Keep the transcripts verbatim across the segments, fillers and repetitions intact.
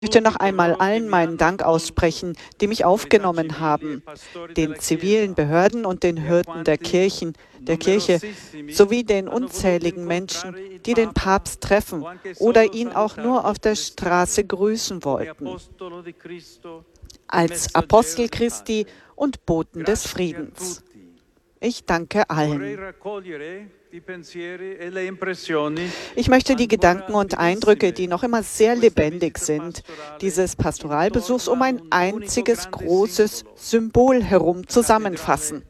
Ich möchte noch einmal allen meinen Dank aussprechen, die mich aufgenommen haben, den zivilen Behörden und den Hirten der Kirchen, der Kirche, sowie den unzähligen Menschen, die den Papst treffen oder ihn auch nur auf der Straße grüßen wollten, als Apostel Christi und Boten des Friedens. Ich danke allen. Ich möchte die Gedanken und Eindrücke, die noch immer sehr lebendig sind, dieses Pastoralbesuchs um ein einziges großes Symbol herum zusammenfassen.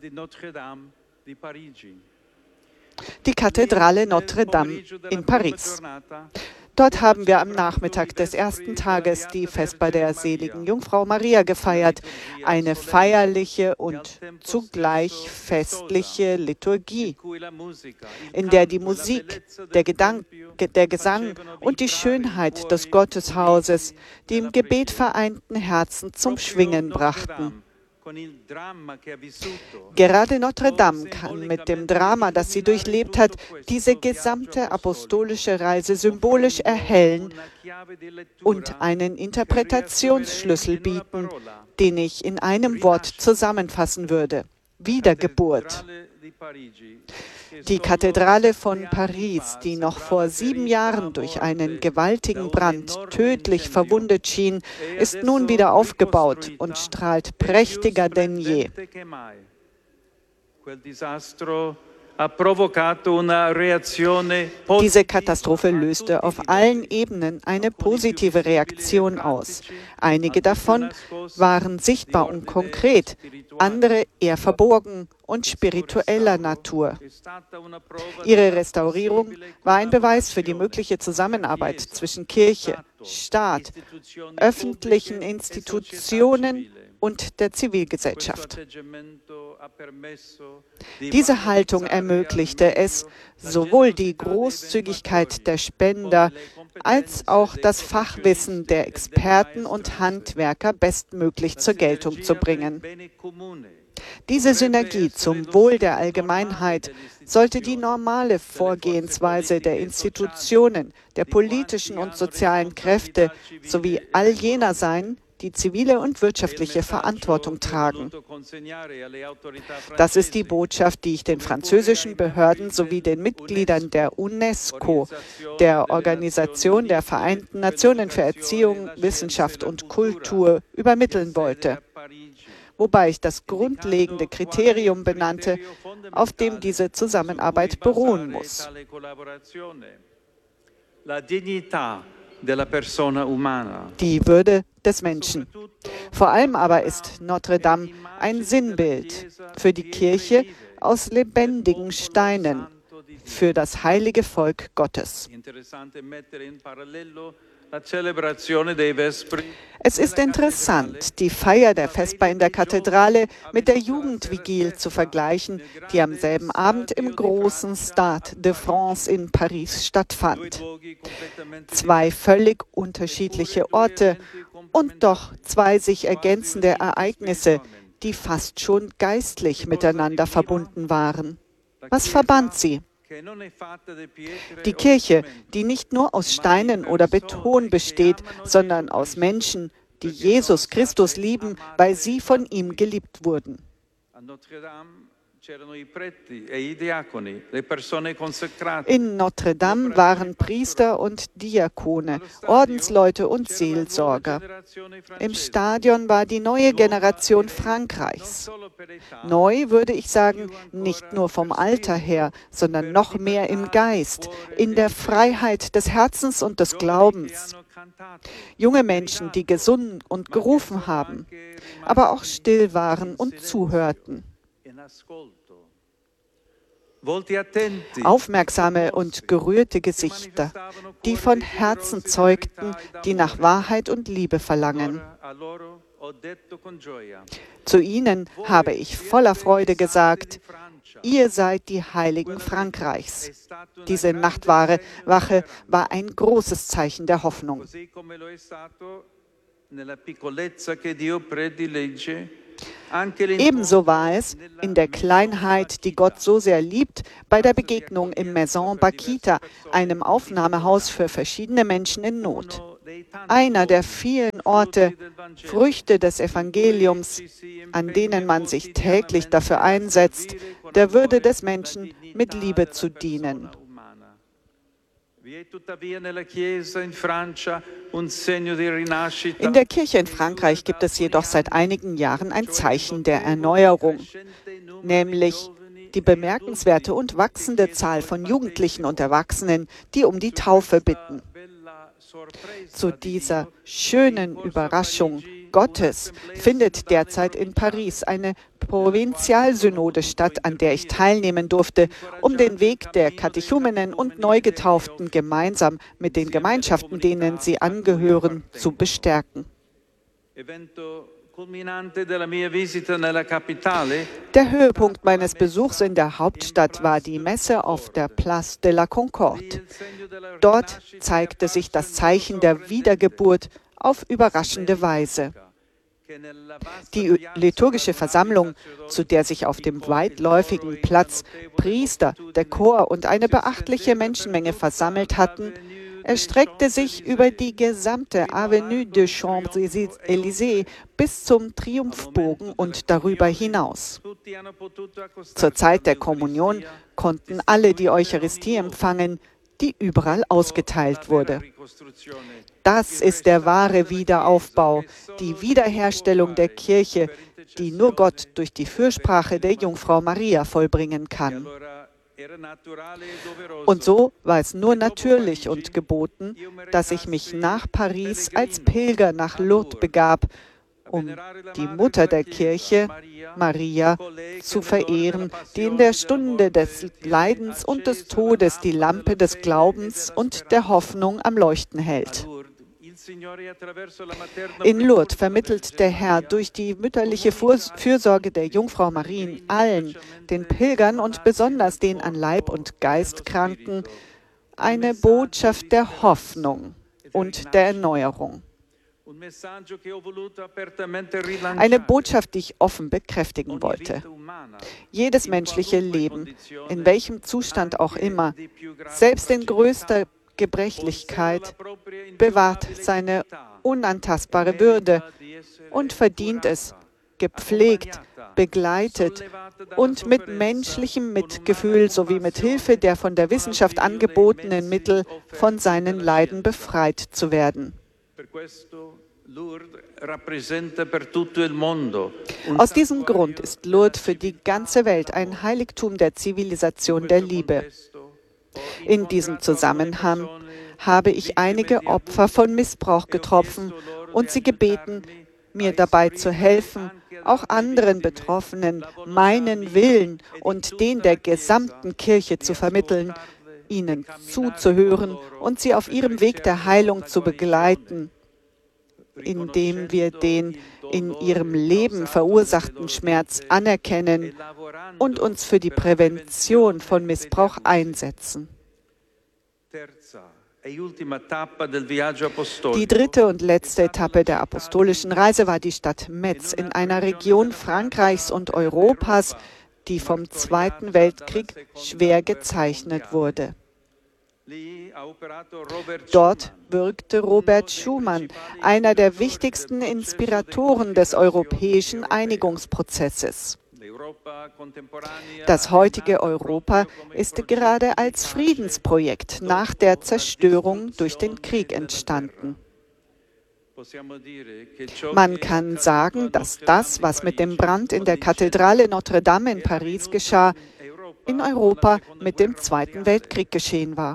Die Kathedrale Notre-Dame in Paris. Dort haben wir am Nachmittag des ersten Tages die Vesper der seligen Jungfrau Maria gefeiert, eine feierliche und zugleich festliche Liturgie, in der die Musik, der, Gedank, der Gesang und die Schönheit des Gotteshauses die im Gebet vereinten Herzen zum Schwingen brachten. Gerade Notre-Dame kann mit dem Drama, das sie durchlebt hat, diese gesamte apostolische Reise symbolisch erhellen und einen Interpretationsschlüssel bieten, den ich in einem Wort zusammenfassen würde: Wiedergeburt. Die Kathedrale von Paris, die noch vor sieben Jahren durch einen gewaltigen Brand tödlich verwundet schien, ist nun wieder aufgebaut und strahlt prächtiger denn je. Diese Katastrophe löste auf allen Ebenen eine positive Reaktion aus. Einige davon waren sichtbar und konkret, andere eher verborgen und spiritueller Natur. Ihre Restaurierung war ein Beweis für die mögliche Zusammenarbeit zwischen Kirche, Staat, öffentlichen Institutionen und der Zivilgesellschaft. Diese Haltung ermöglichte es, sowohl die Großzügigkeit der Spender als auch das Fachwissen der Experten und Handwerker bestmöglich zur Geltung zu bringen. Diese Synergie zum Wohl der Allgemeinheit sollte die normale Vorgehensweise der Institutionen, der politischen und sozialen Kräfte sowie all jener sein, die zivile und wirtschaftliche Verantwortung tragen. Das ist die Botschaft, die ich den französischen Behörden sowie den Mitgliedern der UNESCO, der Organisation der Vereinten Nationen für Erziehung, Wissenschaft und Kultur, übermitteln wollte, wobei ich das grundlegende Kriterium benannte, auf dem diese Zusammenarbeit beruhen muss. Die Würde des Menschen. Vor allem aber ist Notre-Dame ein Sinnbild für die Kirche aus lebendigen Steinen, für das heilige Volk Gottes. Es ist interessant, die Feier der Vesper in der Kathedrale mit der Jugendvigil zu vergleichen, die am selben Abend im großen Stade de France in Paris stattfand. Zwei völlig unterschiedliche Orte und doch zwei sich ergänzende Ereignisse, die fast schon geistlich miteinander verbunden waren. Was verband sie? Die Kirche, die nicht nur aus Steinen oder Beton besteht, sondern aus Menschen, die Jesus Christus lieben, weil sie von ihm geliebt wurden. In Notre-Dame waren Priester und Diakone, Ordensleute und Seelsorger. Im Stadion war die neue Generation Frankreichs. Neu würde ich sagen, nicht nur vom Alter her, sondern noch mehr im Geist, in der Freiheit des Herzens und des Glaubens. Junge Menschen, die gesungen und gerufen haben, aber auch still waren und zuhörten. Aufmerksame und gerührte Gesichter, die von Herzen zeugten, die nach Wahrheit und Liebe verlangen. Zu ihnen habe ich voller Freude gesagt: Ihr seid die Heiligen Frankreichs. Diese Nachtwache war ein großes Zeichen der Hoffnung. Ebenso war es in der Kleinheit, die Gott so sehr liebt, bei der Begegnung im Maison Bakita, einem Aufnahmehaus für verschiedene Menschen in Not. einer der vielen Orte, Früchte des Evangeliums, an denen man sich täglich dafür einsetzt, der Würde des Menschen mit Liebe zu dienen. In der Kirche in Frankreich gibt es jedoch seit einigen Jahren ein Zeichen der Erneuerung, nämlich die bemerkenswerte und wachsende Zahl von Jugendlichen und Erwachsenen, die um die Taufe bitten. Zu dieser schönen Überraschung Gottes findet derzeit in Paris eine Provinzialsynode statt, an der ich teilnehmen durfte, um den Weg der Katechumenen und Neugetauften gemeinsam mit den Gemeinschaften, denen sie angehören, zu bestärken. Der Höhepunkt meines Besuchs in der Hauptstadt war die Messe auf der Place de la Concorde. Dort zeigte sich das Zeichen der Wiedergeburt auf überraschende Weise. Die liturgische Versammlung, zu der sich auf dem weitläufigen Platz Priester, der Chor und eine beachtliche Menschenmenge versammelt hatten, erstreckte sich über die gesamte Avenue des Champs-Élysées bis zum Triumphbogen und darüber hinaus. Zur Zeit der Kommunion konnten alle die Eucharistie empfangen, die überall ausgeteilt wurde. Das ist der wahre Wiederaufbau, die Wiederherstellung der Kirche, die nur Gott durch die Fürsprache der Jungfrau Maria vollbringen kann. Und so war es nur natürlich und geboten, dass ich mich nach Paris als Pilger nach Lourdes begab, um die Mutter der Kirche, Maria, zu verehren, die in der Stunde des Leidens und des Todes die Lampe des Glaubens und der Hoffnung am Leuchten hält. In Lourdes vermittelt der Herr durch die mütterliche Fürsorge der Jungfrau Marien allen, den Pilgern und besonders den an Leib und Geist Kranken, eine Botschaft der Hoffnung und der Erneuerung. Eine Botschaft, die ich offen bekräftigen wollte. Jedes menschliche Leben, in welchem Zustand auch immer, selbst in größter Gebrechlichkeit, bewahrt seine unantastbare Würde und verdient es, gepflegt, begleitet und mit menschlichem Mitgefühl sowie mit Hilfe der von der Wissenschaft angebotenen Mittel von seinen Leiden befreit zu werden. Aus diesem Grund ist Lourdes für die ganze Welt ein Heiligtum der Zivilisation der Liebe. In diesem Zusammenhang habe ich einige Opfer von Missbrauch getroffen und sie gebeten, mir dabei zu helfen, auch anderen Betroffenen meinen Willen und den der gesamten Kirche zu vermitteln, ihnen zuzuhören und sie auf ihrem Weg der Heilung zu begleiten, indem wir den in ihrem Leben verursachten Schmerz anerkennen und uns für die Prävention von Missbrauch einsetzen. Die dritte und letzte Etappe der apostolischen Reise war die Stadt Metz in einer Region Frankreichs und Europas, die vom Zweiten Weltkrieg schwer gezeichnet wurde. Dort wirkte Robert Schuman, einer der wichtigsten Inspiratoren des europäischen Einigungsprozesses. Das heutige Europa ist gerade als Friedensprojekt nach der Zerstörung durch den Krieg entstanden. Man kann sagen, dass das, was mit dem Brand in der Kathedrale Notre Dame in Paris geschah, in Europa mit dem Zweiten Weltkrieg geschehen war.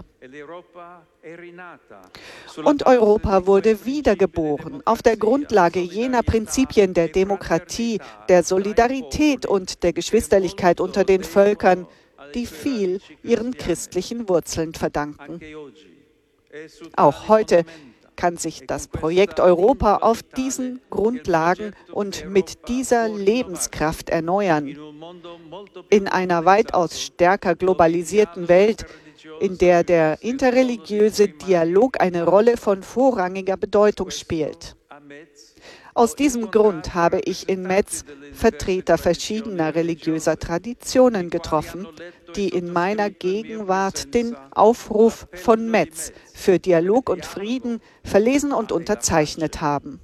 Und Europa wurde wiedergeboren auf der Grundlage jener Prinzipien der Demokratie, der Solidarität und der Geschwisterlichkeit unter den Völkern, die viel ihren christlichen Wurzeln verdanken. Auch heute kann sich das Projekt Europa auf diesen Grundlagen und mit dieser Lebenskraft erneuern. In einer weitaus stärker globalisierten Welt, in der der interreligiöse Dialog eine Rolle von vorrangiger Bedeutung spielt. Aus diesem Grund habe ich in Metz Vertreter verschiedener religiöser Traditionen getroffen, die in meiner Gegenwart den Aufruf von Metz für Dialog und Frieden verlesen und unterzeichnet haben.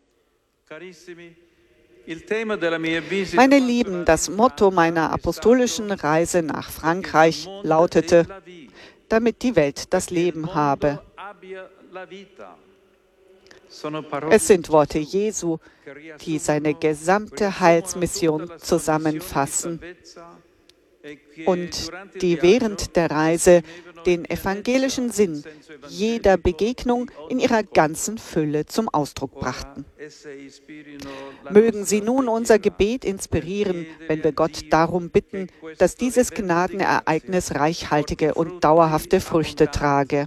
Meine Lieben, das Motto meiner apostolischen Reise nach Frankreich lautete: damit die Welt das Leben habe. Es sind Worte Jesu, die seine gesamte Heilsmission zusammenfassen und die während der Reise den evangelischen Sinn jeder Begegnung in ihrer ganzen Fülle zum Ausdruck brachten. Mögen sie nun unser Gebet inspirieren, wenn wir Gott darum bitten, dass dieses Gnadenereignis reichhaltige und dauerhafte Früchte trage.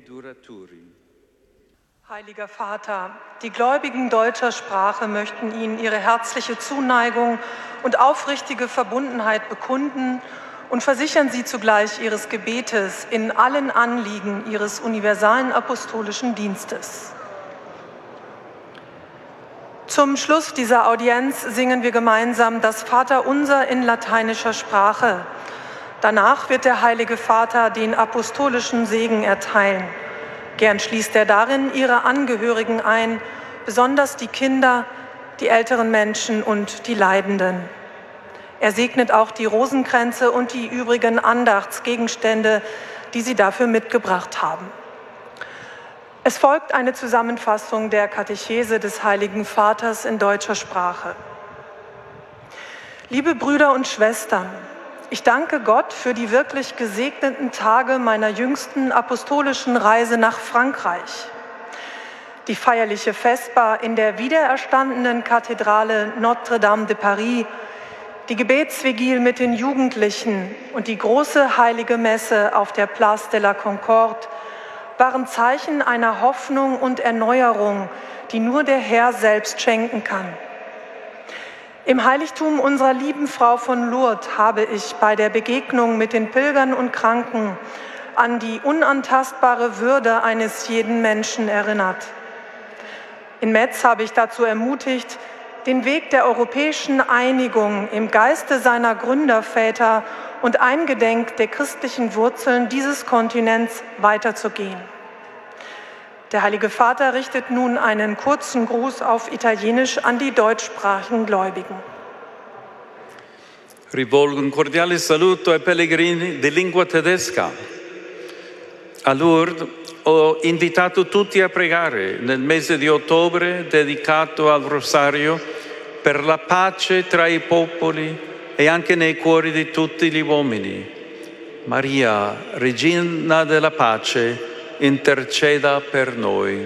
Heiliger Vater, die Gläubigen deutscher Sprache möchten Ihnen ihre herzliche Zuneigung und aufrichtige Verbundenheit bekunden und versichern Sie zugleich Ihres Gebetes in allen Anliegen Ihres universalen apostolischen Dienstes. Zum Schluss dieser Audienz singen wir gemeinsam das Vaterunser in lateinischer Sprache. Danach wird der Heilige Vater den apostolischen Segen erteilen. Gern schließt er darin ihre Angehörigen ein, besonders die Kinder, die älteren Menschen und die Leidenden. Er segnet auch die Rosenkränze und die übrigen Andachtsgegenstände, die sie dafür mitgebracht haben. Es folgt eine Zusammenfassung der Katechese des Heiligen Vaters in deutscher Sprache. Liebe Brüder und Schwestern, ich danke Gott für die wirklich gesegneten Tage meiner jüngsten apostolischen Reise nach Frankreich. Die feierliche Vesper in der wiedererstandenen Kathedrale Notre-Dame de Paris, die Gebetsvigil mit den Jugendlichen und die große heilige Messe auf der Place de la Concorde waren Zeichen einer Hoffnung und Erneuerung, die nur der Herr selbst schenken kann. Im Heiligtum unserer lieben Frau von Lourdes habe ich bei der Begegnung mit den Pilgern und Kranken an die unantastbare Würde eines jeden Menschen erinnert. In Metz habe ich dazu ermutigt, den Weg der europäischen Einigung im Geiste seiner Gründerväter und eingedenk der christlichen Wurzeln dieses Kontinents weiterzugehen. Der Heilige Vater richtet nun einen kurzen Gruß auf Italienisch an die deutschsprachigen Gläubigen. Rivolgo un cordiale saluto ai pellegrini di lingua tedesca. A Lourdes ho invitato tutti a pregare nel mese di ottobre dedicato al Rosario per la pace tra i popoli e anche nei cuori di tutti gli uomini. Maria, Regina della Pace, interceda per noi.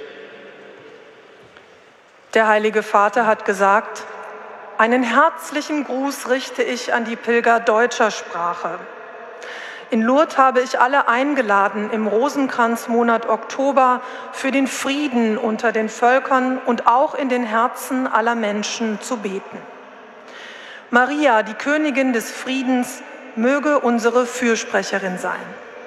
Der Heilige Vater hat gesagt: Einen herzlichen Gruß richte ich an die Pilger deutscher Sprache. In Lourdes habe ich alle eingeladen, im Rosenkranzmonat Oktober für den Frieden unter den Völkern und auch in den Herzen aller Menschen zu beten. Maria, die Königin des Friedens, möge unsere Fürsprecherin sein.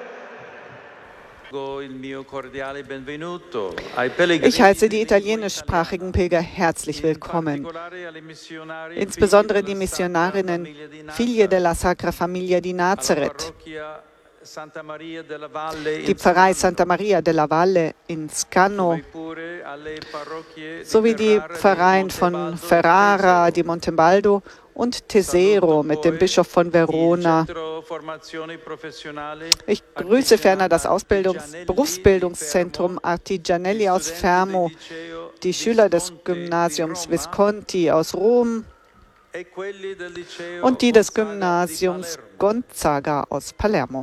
Ich heiße die italienischsprachigen Pilger herzlich willkommen, insbesondere die Missionarinnen Figlie della Sacra Famiglia di Nazareth, die Pfarrei Santa Maria della Valle in Scano, sowie die Pfarreien von Ferrara di Montebaldo und Tesero mit dem Bischof von Verona. Ich grüße ferner das Ausbildungs- Berufsbildungszentrum Artigianelli aus Fermo, die Schüler des Gymnasiums Visconti aus Rom und die des Gymnasiums Gonzaga aus Palermo.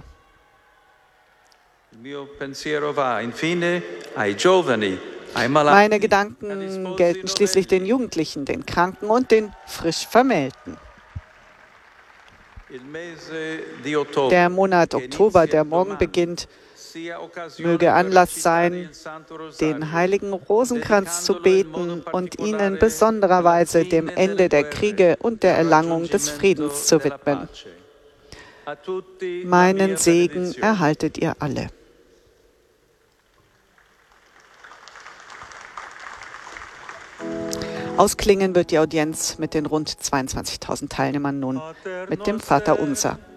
Meine Gedanken gelten schließlich den Jugendlichen, den Kranken und den frisch Vermählten. Der Monat Oktober, der morgen beginnt, möge Anlass sein, den heiligen Rosenkranz zu beten und ihnen besondererweise dem Ende der Kriege und der Erlangung des Friedens zu widmen. Meinen Segen erhaltet ihr alle. Ausklingen wird die Audienz mit den rund zweiundzwanzigtausend Teilnehmern nun mit dem Vaterunser.